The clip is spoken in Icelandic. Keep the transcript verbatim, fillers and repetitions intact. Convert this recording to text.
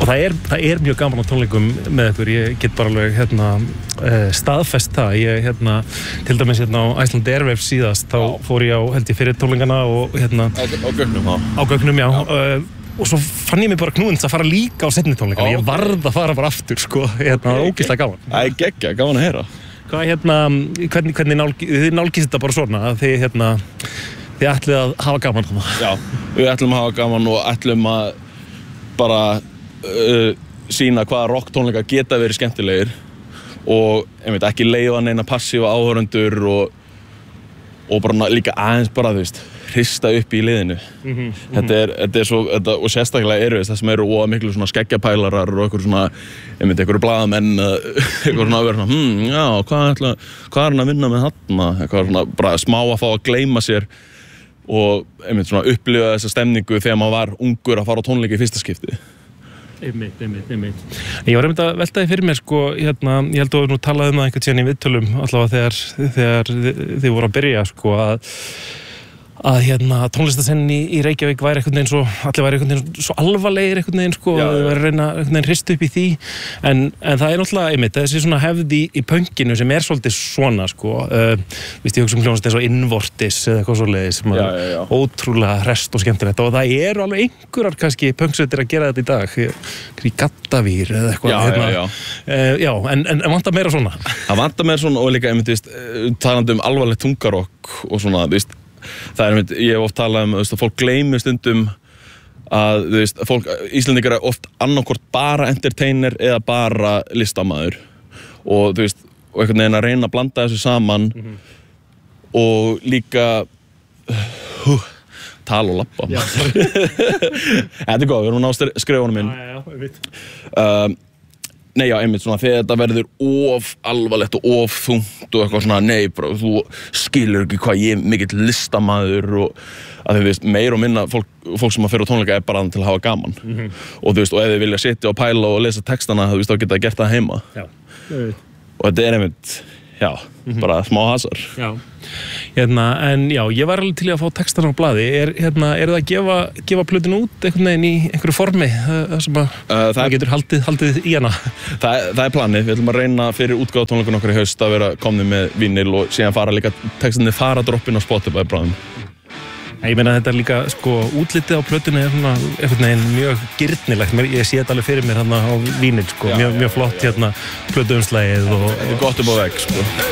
og það er, það er mjög gaman á tónleikum með ykkur, ég get bara alveg hérna, uh, staðfest það, ég hérna, til dæmis hérna á Iceland Airwaves síðast, þá já. Fór ég á held ég fyrir tónleikana og hérna á, á gögnum, já. Á gögnum, já, já. Uh, og svo fann ég mig bara knúins að fara líka á seinni tónleikana, okay. Ég varð að fara bara aftur, sko, hérna, okay. Ógeðslega gaman. Það er geggja, gaman að heyra. Hvað hérna, hvernig, hvernig nálgi, þið nálgist þetta bara svona, að þið hérna, þið ætlið að hafa gaman þarna? Já, við ætlum að hafa gaman og ætlum að bara uh, sýna hvaða rocktónleikar geta verið skemmtilegir og einmitt ekki leiða neina passífa áhorfendur og, og bara líka aðeins bara, þú veist, hrista upp í liðinu. Mm-hmm, þetta er, þetta er svo, þetta, og sérstaklega eru það sem eru óa miklu svona skeggjapælarar og einhver svona, einmitt einhverju blaðamenn, einhver svona að vera svona, hm, já, hvað ætla, hvað er hann að vinna með þarna? Eitthvað svona, bara smá að fá að gleyma sér og einmitt svona upplifa þessa stemningu þegar maður var ungur að fara á tónleika í fyrsta skipti. Einmitt, einmitt, einmitt. Ég var einmitt að velta því fyrir mér, sko, hérna, ég held að við nú talaðum það einhvern tíðan í viðtölum, allavega þegar, þegar þið, þið voru að byrja, sko, að að hérna tónlistasennin í, í Reykjavík væri einhvern veginn svo, allir væri einhvern veginn svo alvarlegir einhvern veginn, sko, og þau væri að reyna einhvern veginn hrista upp í því, en, en það er náttúrulega, einmitt, þessi svona hefð í, í pönkinu sem er svolítið svona, sko, uh, víst ég hugsa um hljómsveit eins og Innvortis eða eitthvað svoleiðis, sem er ótrúlega hrest og skemmtilegt, og það eru alveg einhverjar kannski pönksveitir að gera þetta í dag, í Gaddavir eða eitthvað, já, hérna, já, já. Uh, já, en, en, en vantar meira svona. Það vantar meira svona og líka, einmitt, víst, talandi um alvarlegt tungarokk og svona, víst, það er, ég hef oft talað um að fólk gleymir stundum að, þú veist, fólk, Íslendingar er oft annarkvort bara entertainer eða bara listamaður og, þú veist, og einhvern veginn að reyna að blanda þessu saman mm-hmm. og líka uh, tala og lappa. Þetta er góð, við erum að ná skrefunum minn. Já, já, já, ég veit. Um, Nei, já, einmitt svona, þegar þetta verður of alvarlegt og of þungt og eitthvað svona, nei, bro, þú skilur ekki hvað ég er mikill listamaður og að þið veist, meir og minna fólk, fólk sem að fer á tónleika er bara til að hafa gaman. Mm-hmm. Og þú veist, og ef þið vilja sitja og pæla og lesa textana, þú veist, þá geta það gert það heima. Já, ég veit. Og þetta er einmitt, já, mm-hmm. bara smá hasar. Já. Hérna, en já, ég var alveg til að fá textana á blaði. Er, hérna, er það að gefa, gefa plötinu út einhvern veginn í einhverju formi? Það sem að uh, það getur haldið, haldið í hana? Það, það er planið. Við ætlum að reyna fyrir útgáfatónleikana okkar í haust að vera komnir með vínil og síðan fara líka textinni fara droppin á Spotify bráðum. Ég meina þetta er líka, sko, útlitið á plötinu er svona einhvern veginn mjög girnilegt. Ég sé þetta alveg fyrir mér hérna á vínil, sko. Já, mjög, mjög flott hérna plötuumslagið og... Þetta er gott upp á vegg, sko.